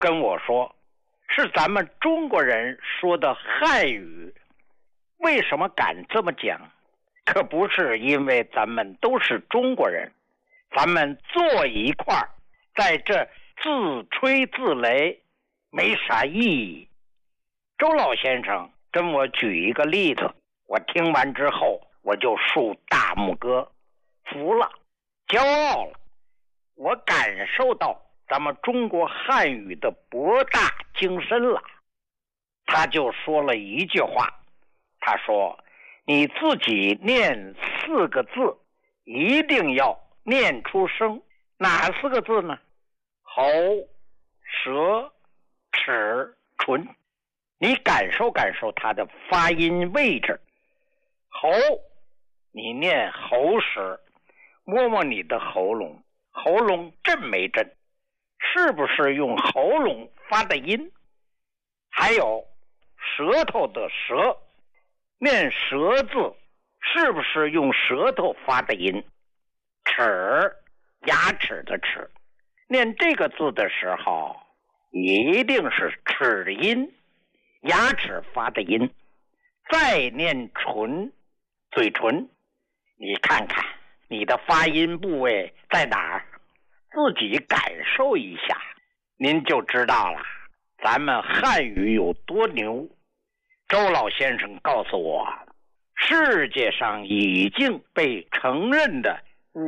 跟我说，是咱们中国人说的汉语。为什么敢这么讲？可不是因为咱们都是中国人，咱们坐一块儿，在这自吹自擂没啥意义。周老先生跟我举一个例子，我听完之后我就竖大拇哥，服了，骄傲了。我感受到咱们中国汉语的博大精深了。他就说了一句话，他说你自己念4个字一定要念出声。哪4个字呢？喉、舌、齿、唇。你感受感受它的发音位置。喉，你念喉时，摸摸你的喉咙，喉咙震没震？是不是用喉咙发的音？还有舌头的舌，念舌字是不是用舌头发的音？齿，牙齿的齿，念这个字的时候一定是齿音，牙齿发的音。再念唇，嘴唇，你看看你的发音部位在哪儿？自己感受一下，您就知道了咱们汉语有多牛。周老先生告诉我，世界上已经被承认的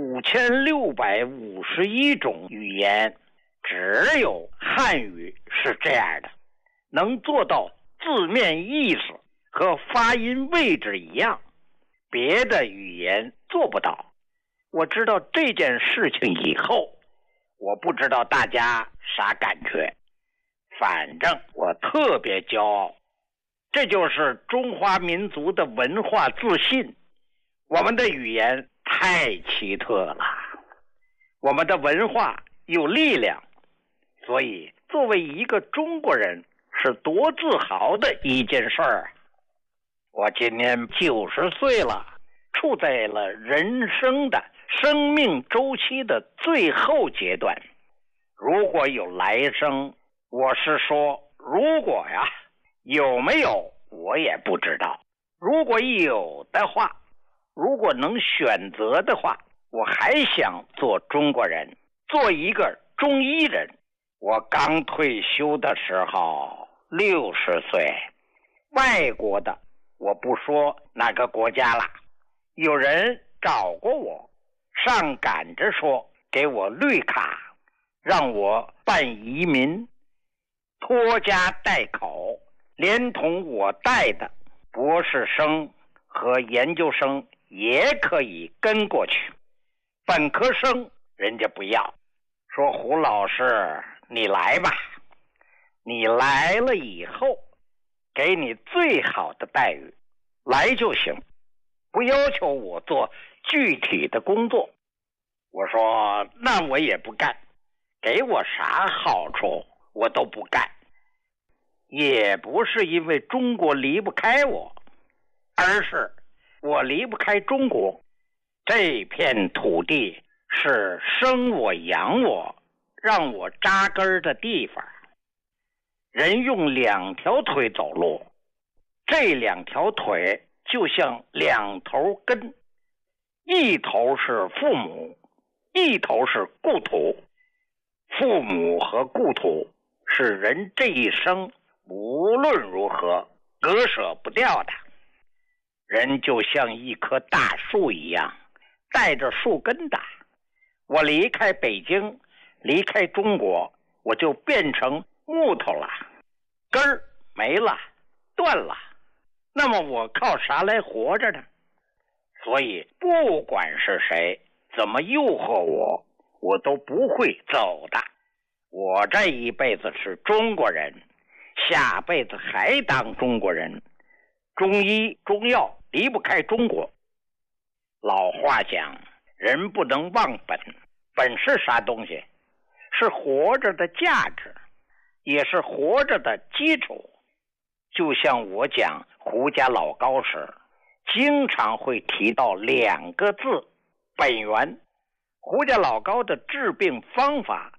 5651种语言，只有汉语是这样的，能做到字面意思和发音位置一样，别的语言做不到。我知道这件事情以后，我不知道大家啥感觉，反正我特别骄傲。这就是中华民族的文化自信。我们的语言太奇特了，我们的文化有力量，所以作为一个中国人是多自豪的一件事儿。我今年90岁了，处在了人生的生命周期的最后阶段。如果有来生，我是说如果呀，有没有我也不知道。如果有的话，如果能选择的话，我还想做中国人，做一个中医人。我刚退休的时候60岁，外国的我不说哪个国家了，有人找过我，上赶着说给我绿卡，让我办移民，拖家带口，连同我带的博士生和研究生也可以跟过去。本科生人家不要，说胡老师你来吧，你来了以后给你最好的待遇，来就行，不要求我做具体的工作。我说那我也不干，给我啥好处我都不干。也不是因为中国离不开我，而是我离不开中国。这片土地是生我养我让我扎根的地方。人用2条腿走路，这2条腿就像2头根，一头是父母，一头是故土。父母和故土是人这一生无论如何割舍不掉的。人就像一棵大树一样，带着树根的。我离开北京，离开中国，我就变成木头了，根儿没了，断了。那么我靠啥来活着呢？所以不管是谁怎么诱惑我，我都不会走的。我这一辈子是中国人，下辈子还当中国人。中医中药离不开中国。老话讲，人不能忘本。本是啥东西？是活着的价值，也是活着的基础。就像我讲胡家老高时，经常会提到2个字，本源。胡家老高的治病方法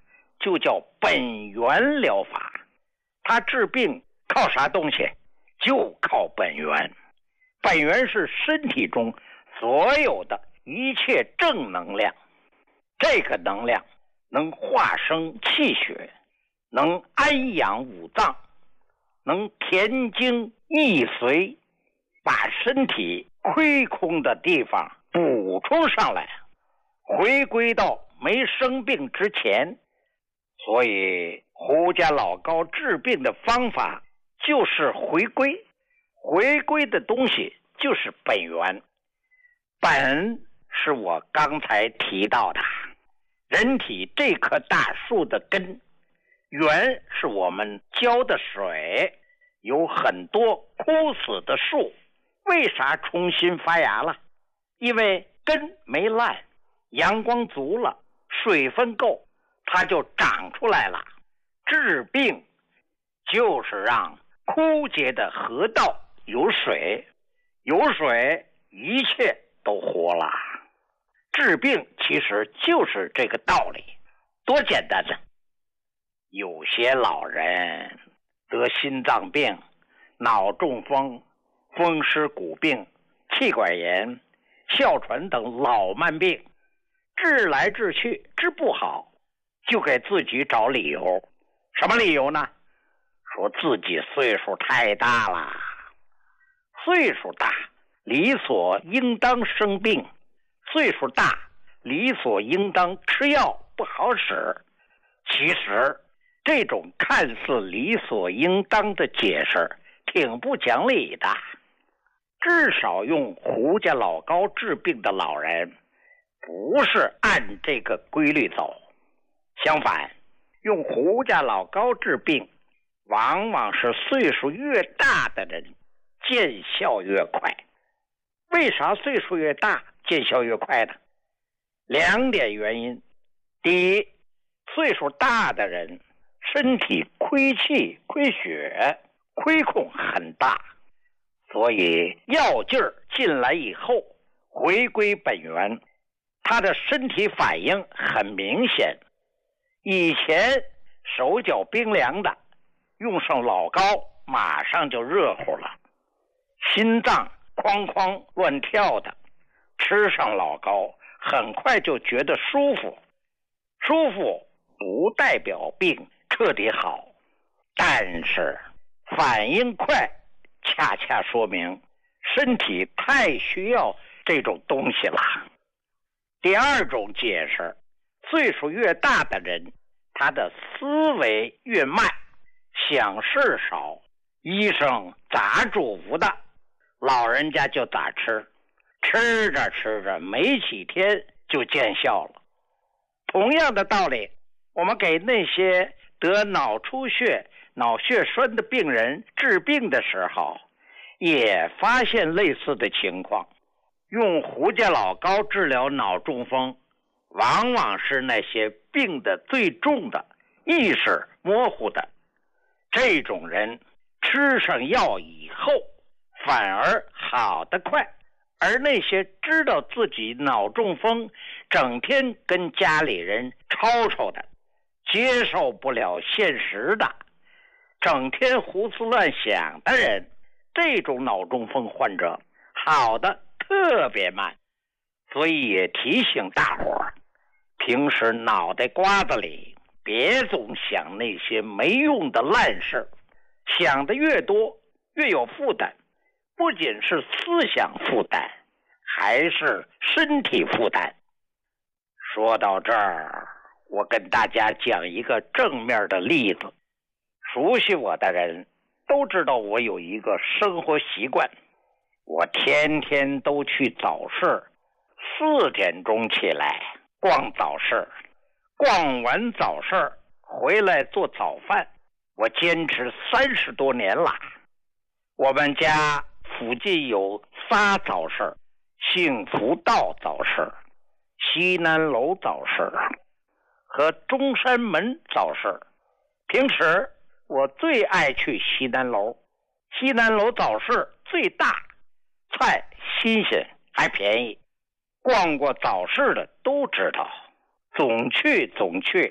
就叫本源疗法。它治病靠啥东西？就靠本源。本源是身体中所有的一切正能量，这个能量能化生气血，能安养五脏，能填精益髓，把身体亏空的地方补充上来，回归到没生病之前。所以胡家老高治病的方法就是回归，回归的东西就是本源。本是我刚才提到的人体这棵大树的根，源是我们浇的水。有很多枯死的树为啥重新发芽了？因为根没烂，阳光足了，水分够，它就长出来了。治病就是让枯竭的河道有水，有水一切都活了。治病其实就是这个道理，多简单呢！有些老人得心脏病、脑中风、风湿骨病、气管炎、哮喘等老慢病，治来治去治不好，就给自己找理由。什么理由呢？说自己岁数太大了。岁数大理所应当生病，岁数大理所应当吃药不好使。其实这种看似理所应当的解释挺不讲理的。至少用胡家老高治病的老人不是按这个规律走，相反，用胡家老高治病往往是岁数越大的人见效越快。为啥岁数越大见效越快呢？两点原因。第一，岁数大的人身体亏气亏血亏空很大，所以药劲儿进来以后回归本源，他的身体反应很明显。以前手脚冰凉的，用上老高马上就热乎了。心脏哐哐乱跳的，吃上老高很快就觉得舒服。舒服不代表病彻底好，但是反应快恰恰说明身体太需要这种东西了。第二种解释，岁数越大的人他的思维越慢，想事少，医生咋嘱咐的老人家就咋吃，吃着吃着没几天就见效了。同样的道理，我们给那些得脑出血、脑血栓的病人治病的时候，也发现类似的情况。用胡家老高治疗脑中风，往往是那些病得最重的、意识模糊的。这种人吃上药以后反而好得快，而那些知道自己脑中风，整天跟家里人吵吵的，接受不了现实的，整天胡思乱想的人，这种脑中风患者好的特别慢。所以也提醒大伙儿，平时脑袋瓜子里别总想那些没用的烂事，想的越多越有负担，不仅是思想负担，还是身体负担。说到这儿，我跟大家讲一个正面的例子。熟悉我的人都知道我有一个生活习惯，我天天都去早市，4点钟起来逛早市，逛完早市回来做早饭，我坚持30多年了。我们家附近有仨早市，幸福道早市、西南楼早市和中山门早市。平时我最爱去西南楼，西南楼早市最大，菜新鲜还便宜。逛过早市的都知道，总去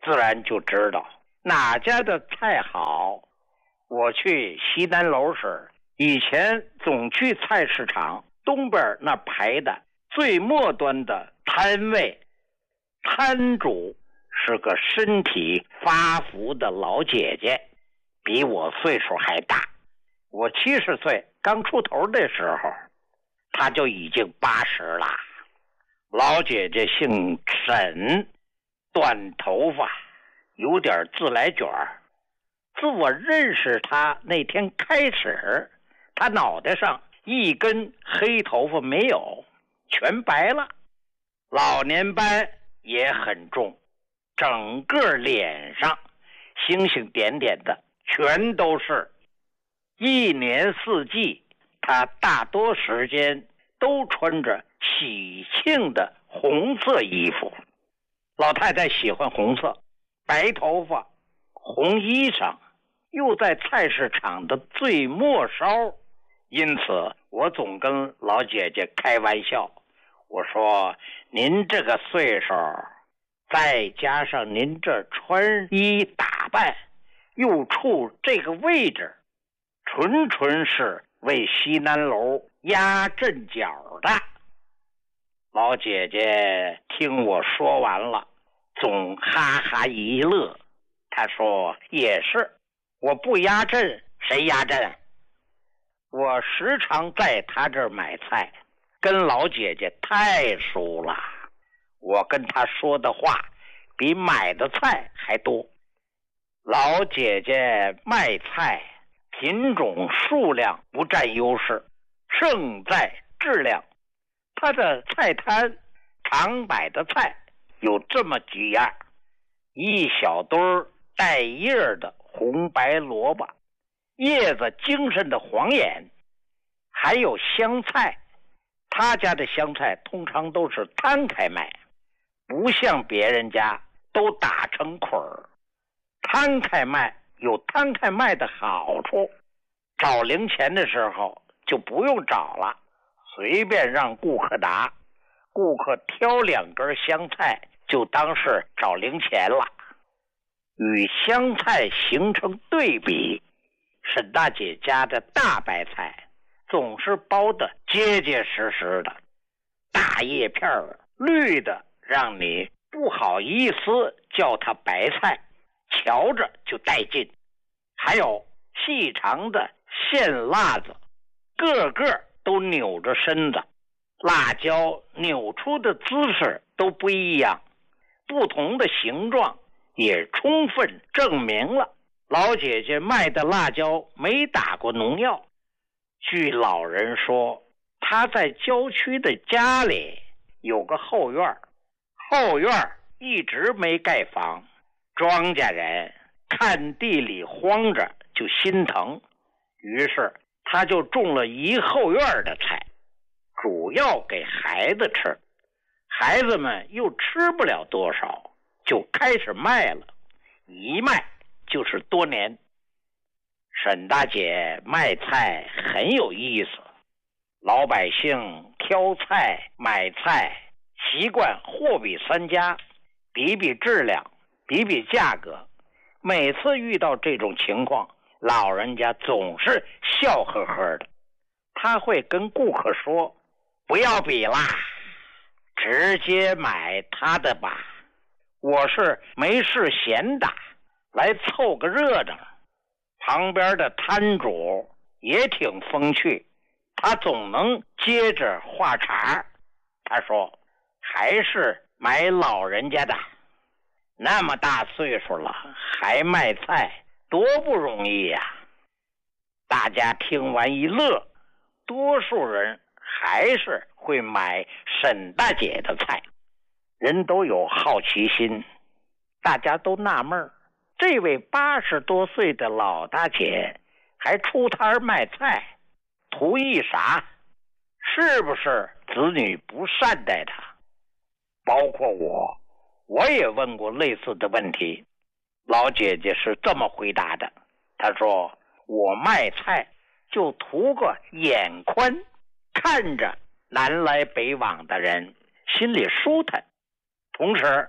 自然就知道哪家的菜好。我去西南楼时，以前总去菜市场东边那排的最末端的摊位，摊主是个身体发福的老姐姐，比我岁数还大。我70岁刚出头的时候，她就已经80了。老姐姐姓沈，短头发，有点自来卷儿。自我认识她那天开始，她脑袋上一根黑头发没有，全白了，老年斑也很重，整个脸上星星点点的全都是。一年四季，她大多时间都穿着喜庆的红色衣服。老太太喜欢红色，白头发，红衣裳，又在菜市场的最末梢，因此我总跟老姐姐开玩笑，我说您这个岁数，再加上您这穿衣打扮，又处这个位置，纯是为西南楼压阵脚的。老姐姐听我说完了，总哈哈一乐。她说也是，我不压阵谁压阵？我时常在她这儿买菜，跟老姐姐太熟了，我跟她说的话比买的菜还多。老姐姐卖菜品种数量不占优势，胜在质量。她的菜摊常摆的菜有这么几样：一小堆带叶的红白萝卜，叶子精神的黄眼，还有香菜。他家的香菜通常都是摊开卖，不像别人家都打成捆儿。摊开卖有摊开卖的好处，找零钱的时候就不用找了，随便让顾客拿，顾客挑2根香菜就当是找零钱了。与香菜形成对比，沈大姐家的大白菜总是包得结结实实的，大叶片绿的让你不好意思叫它白菜，瞧着就带劲。还有细长的线辣子，个个都扭着身子，辣椒扭出的姿势都不一样，不同的形状也充分证明了老姐姐卖的辣椒没打过农药。据老人说，她在郊区的家里有个后院，后院一直没盖房，庄稼人看地里荒着就心疼，于是他就种了一后院的菜，主要给孩子吃，孩子们又吃不了多少，就开始卖了，一卖就是多年。沈大姐卖菜很有意思，老百姓挑菜买菜习惯货比三家，比比质量，比比价格。每次遇到这种情况，老人家总是笑呵呵的，他会跟顾客说，不要比啦，直接买他的吧，我是没事闲的，来凑个热闹。旁边的摊主也挺风趣，他总能接着话茬。他说，还是买老人家的，那么大岁数了还卖菜，多不容易呀。大家听完一乐，多数人还是会买沈大姐的菜。人都有好奇心，大家都纳闷，这位80多岁的老大姐还出摊卖菜，图意啥？是不是子女不善待她？包括我也问过类似的问题。老姐姐是这么回答的，她说，我卖菜就图个眼宽，看着南来北往的人心里舒坦。同时，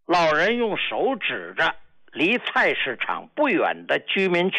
老人用手指着离菜市场不远的居民区